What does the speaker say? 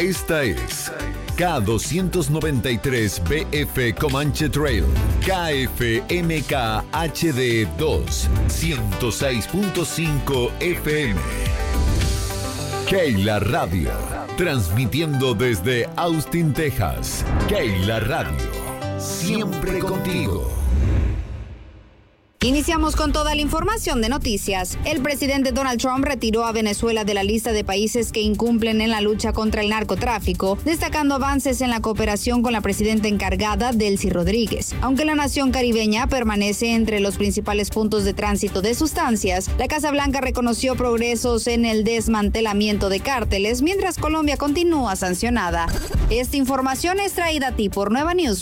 Esta es K293BF Comanche Trail, KFMK HD 2, 106.5 FM. Keila Radio, transmitiendo desde Austin, Texas. Keila Radio, siempre contigo. Iniciamos con toda la información de noticias. El presidente Donald Trump retiró a Venezuela de la lista de países que incumplen en la lucha contra el narcotráfico, destacando avances en la cooperación con la presidenta encargada, Delcy Rodríguez. Aunque la nación caribeña permanece entre los principales puntos de tránsito de sustancias, la Casa Blanca reconoció progresos en el desmantelamiento de cárteles, mientras Colombia continúa sancionada. Esta información es traída a ti por Nueva News.